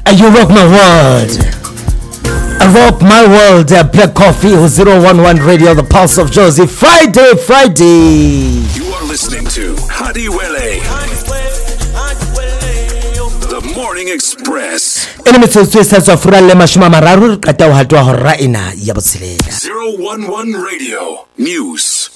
You rock my world. I rock my world. Black Coffee 011 Radio, the pulse of Josie. Friday. You are listening to Hadiwele, the Morning Express. Ene metsotso e sa tswa fura le mashoma mararo ka tao hatwa hora ena ya botshelela. 011 Radio News.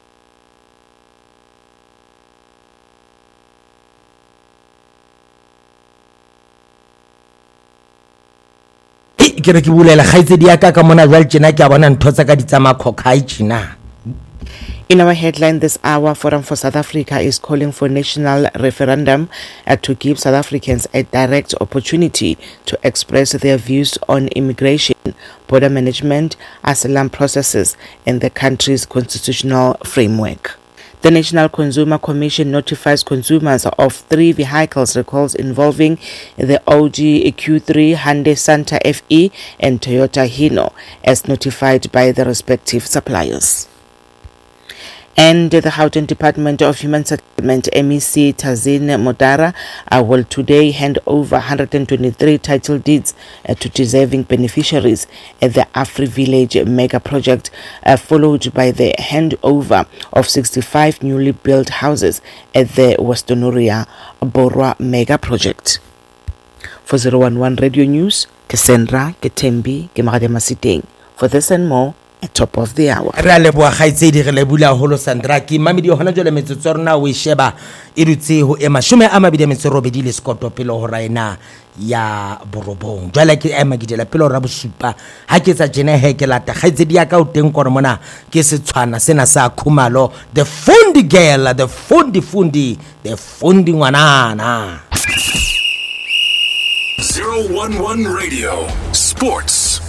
Ke re ke bulela khaitsedi ya ka mona jwale tjena ke a bona ntho tsa ka di tsama khokhai tjena. In our headline this hour, Forum for South Africa is calling for national referendum to give South Africans a direct opportunity to express their views on immigration, border management, asylum processes, and the country's constitutional framework. The National Consumer Commission notifies consumers of 3 vehicles recalls involving the Audi Q3, Hyundai Santa FE, and Toyota Hino, as notified by the respective suppliers. And the Gauteng Department of Human Settlement, MEC Tazine Modara, will today hand over 123 title deeds to deserving beneficiaries at the Afri Village mega project, followed by the handover of 65 newly built houses at the Westonoria Borwa mega project. For 011 Radio News, Cassandra Ketembi Gemarade Siteng. For this and more, at top of the hour. Re le bua khaitsedi re le bula holo Sandra ki mamedi hona jole metsotso rona o sheba e rutse ho ema 28 le skoto pele ho raina ya borobong jwale ke ema gidela pele ho ra bosupa ha ke tsa jene he ke lata khaitsedi ya ka o teng kore mona ke se tshwana sena sa Khumalo, the fundi girl, the fundi ngwanana. 011 Radio Sports.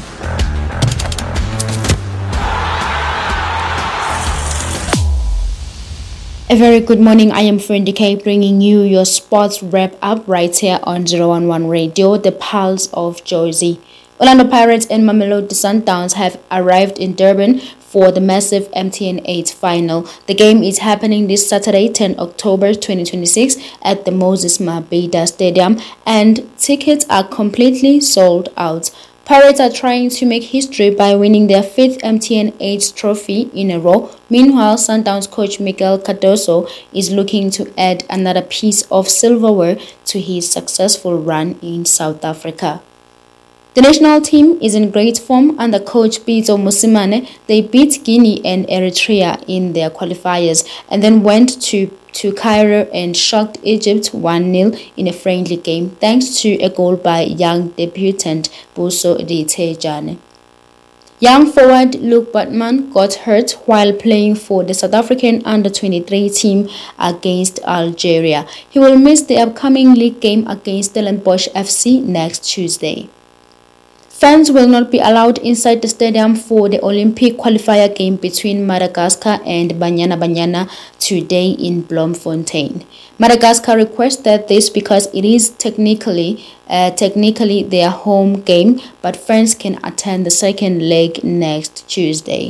A very good morning. I am Fendi K bringing you your sports wrap up right here on 011 Radio, the pulse of Josie. Orlando Pirates and Mamelodi Sundowns have arrived in Durban for the massive MTN 8 final. The game is happening this Saturday, 10 October 2026 at the Moses Mabhida Stadium, and tickets are completely sold out. Pirates are trying to make history by winning their 5th MTN 8 trophy in a row. Meanwhile, Sundowns coach Miguel Cardoso is looking to add another piece of silverware to his successful run in South Africa. The national team is in great form under coach Pitso Mosimane. They beat Guinea and Eritrea in their qualifiers and then went to Cairo and shocked Egypt 1-0 in a friendly game thanks to a goal by young debutant Buso Ditejane. Young forward Luke Butman got hurt while playing for the South African under-23 team against Algeria. He will miss the upcoming league game against Stellenbosch FC next Tuesday. Fans will not be allowed inside the stadium for the Olympic qualifier game between Madagascar and Banyana today in Bloemfontein. Madagascar requested this because it is technically their home game, but fans can attend the second leg next Tuesday.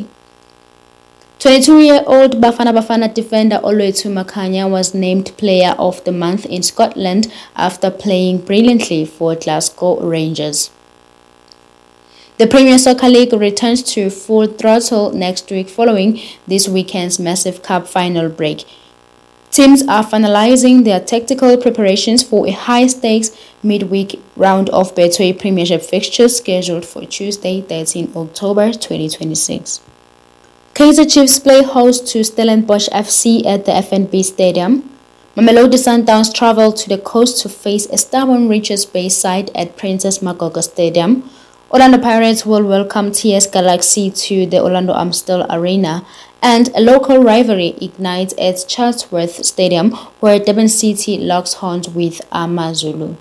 22-year-old Bafana Bafana defender Oloitu Makanya was named Player of the Month in Scotland after playing brilliantly for Glasgow Rangers. The Premier Soccer League returns to full throttle next week following this weekend's massive cup final break. Teams are finalizing their tactical preparations for a high-stakes midweek round of Betway Premiership fixtures scheduled for Tuesday, 13 October 2026. Kaizer Chiefs play host to Stellenbosch FC at the FNB Stadium. Mamelodi Sundowns travel to the coast to face a stubborn Richards Bay side at Princess Makoko Stadium. Orlando Pirates will welcome TS Galaxy to the Orlando Amstel Arena, and a local rivalry ignites at Chatsworth Stadium where Durban City locks horns with AmaZulu.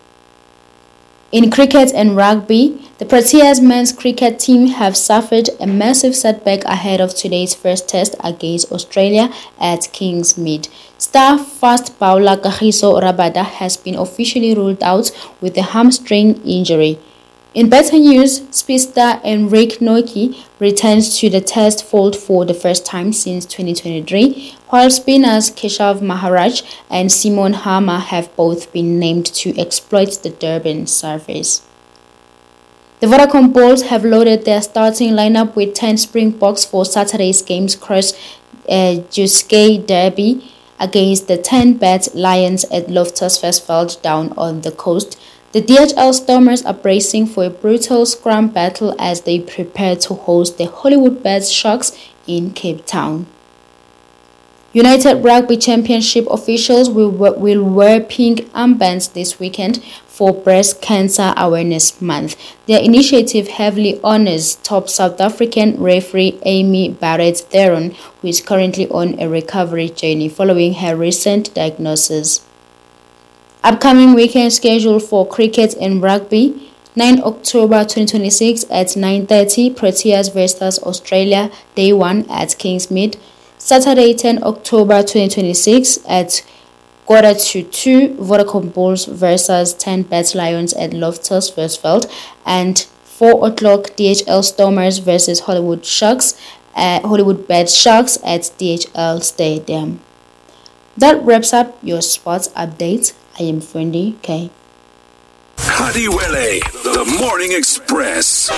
In cricket and rugby, the Proteas men's cricket team have suffered a massive setback ahead of today's first test against Australia at Kingsmead. Star fast bowler Kagiso Rabada has been officially ruled out with a hamstring injury. In better news, speedster Enrique Noki returns to the test fold for the first time since 2023, while spinners Keshav Maharaj and Simon Harmer have both been named to exploit the Durban surface. The Vodacom Bulls have loaded their starting lineup with 10 Springboks for Saturday's Games Cross Juskei Derby against the 10-bet Lions at Loftus Versfeld down on the coast. The DHL Stormers are bracing for a brutal scrum battle as they prepare to host the Hollywoodbets Sharks in Cape Town. United Rugby Championship officials will wear pink armbands this weekend for Breast Cancer Awareness Month. Their initiative heavily honors top South African referee Amy Barrett-Theron, who is currently on a recovery journey following her recent diagnosis. Upcoming weekend schedule for cricket and rugby: 9 October 2026 at 9:30, Proteas vs Australia, Day 1 at Kingsmead. Saturday 10 October 2026 at 1:45, Vodacom Bulls vs 10-bet Lions at Loftus Versfeld, and 4 o'clock DHL Stormers vs Hollywoodbets Sharks at DHL Stadium. That wraps up your sports update. I am Fendi K. Hadiwele, the Morning Express.